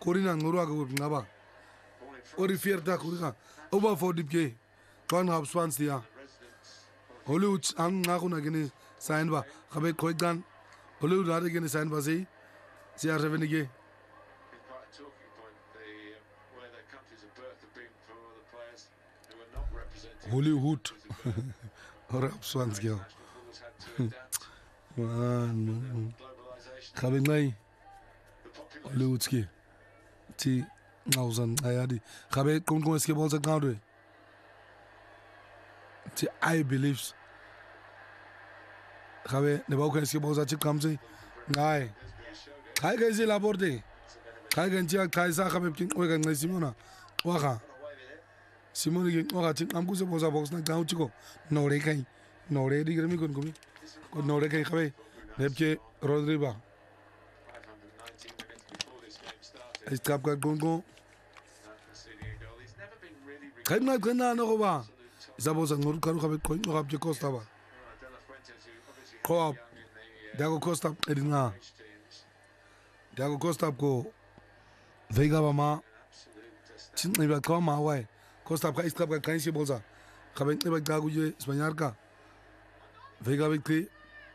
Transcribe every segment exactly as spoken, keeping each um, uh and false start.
Corina Nurua Naba. Ori Fierta Kurika. Over for Dipke. One half swans there. Hollywood ang Nakuna Gini Sainba. Habe Koigan. Hollywood Radigan Sainba Z. Sia Revenige. Hollywood. Or swans girl. Man. Habe Nai. Hollywoodski. T. Thousand Ayadi. Habe Kongo Skibbles account. I believe. Have the Bokan Skibbles at Chikamsi. Guy. Kai Gazi Laborde. Kai Gantia Kaisa Habib Ogan Simona. Waka. Simoni Oratin Ambusa was a box like Gauchico. No Rekai. No ready Grammy could go. No Rekai Habe. Nepke Rodriba. It's Kapka Gongo. Kaina Gana Nova. Zabos and Nurkaru have a coin of the Costa. Co-op. Dago Costa Edina. Dago Costa go. Vega Mama. Chineva come away. Costa Price Club at Kainsi Boza. Cabin never Gagu Spaniarca. Vega Victory.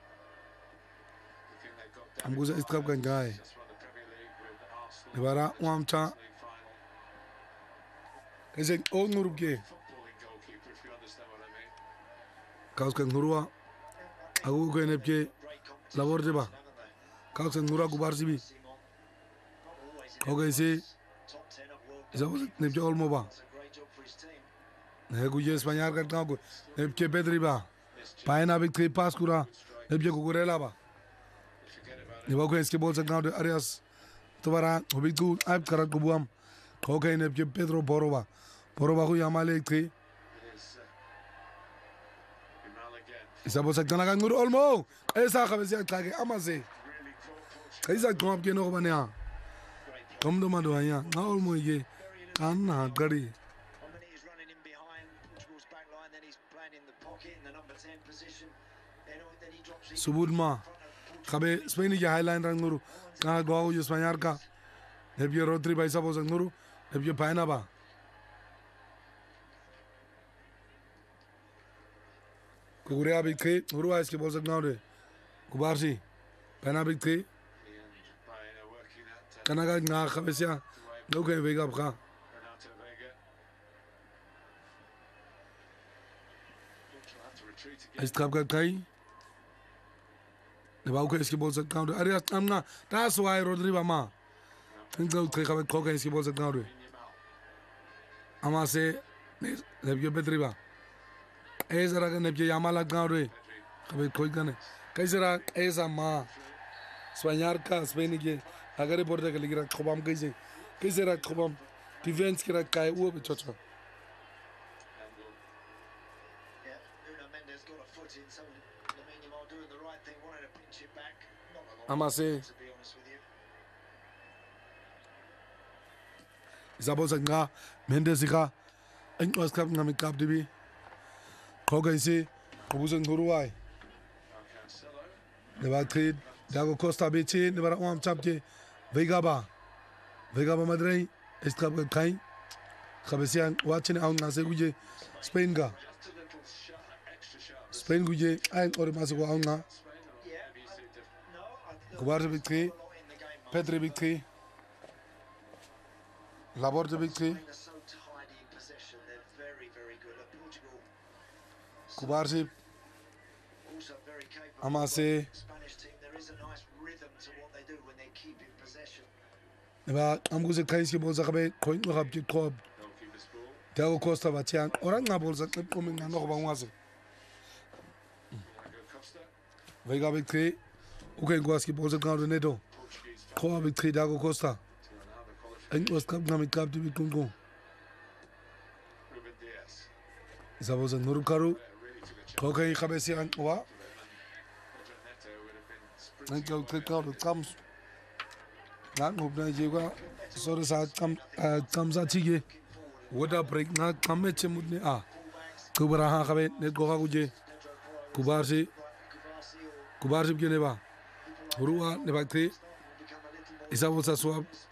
I'm going to club guy. Nevada Wamcha. Is it old Nuruke? Kauskan Nurua. Agu Nepke. Labordeba. Kausan Nura Gubarsibi. Okay, see. Is that Nepke Olmoba? Neguye Spaniard Gango. Nepke Pedriba. Paina Victory Pascura. Nepke Gurelaba. Nevoke Skiballs and now the areas. Tovara, Hobitu, I've Karakubuam. Okay, Nepke Pedro Borova. Borova Yamale Tree. Isabos at Ganagangur Olmo. Esa Havazia Tagi Amase. Isa Gomp Genovania. Come to Maduaya. Now Olmo ye. Anna Gary. Subudma. Kabe Spain Highland Ranguru. Ka go you Spaniarca. Have you rotary by Sabos and Nuru? Have you Painaba? Kuria Big Tree, Urua Skibos at Node. Kubarsi. Panabik Tree. Kanaga Nakabesia. No can wake up. I stop Kai. The Bauka Skibos at Counter. Arias Amna. That's why Rodriba Ma. Think they'll take a coca Skibos at Counter. Amase. Have you Petriba? Ezra Nepke Yamala Counter. Have a coigan. Kaisera Eza Ma. Spaniarca, Spainige. Agari Porta Caligra Cobam Kaisi. Kaisera Cobam. Defense Kira Kai Ubi Chocha. Amase Zabos and Ga Mendesica and was coming on Cap D B Kogaisi Kobuzan Guruai. The Batri Dago Costa Bichi, never one chapke Vegaba Vegaba Madre, Escap Kai Cabesian watching out Naseguje Spain Ga Spain Guje and Orimaso Auna. Kubarja Victory, Petri Victory, Laborja Victory, Kubarja, Amase, I'm going to Kaisi Bozabe, Coin Rabi Club, Dago Costa Vatian, Oranga Bolza coming and over was it. Vega Victory. Okay, Guaski Bolsa Counter Coa Victory Dago Costa. And was coming Cap to be Congo. Zabos and Nurukaru. Okay, Cabesi and Oa. And go click out it comes. Not hope Nigeria. So the side comes at Chige. What a break not come at Chimutni. Ah, Kubara Habe, Negohauje, Kubarsi, Kubarsi Geneva. Urua Nebakri Isabel Swab